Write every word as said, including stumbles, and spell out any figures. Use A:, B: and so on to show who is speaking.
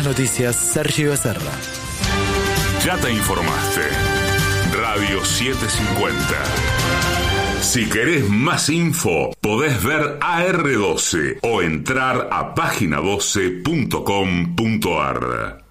A: noticias, Sergio Becerra.
B: Ya te informaste. Radio setecientos cincuenta. Si querés más info, podés ver A R doce o entrar a página doce punto com punto ar.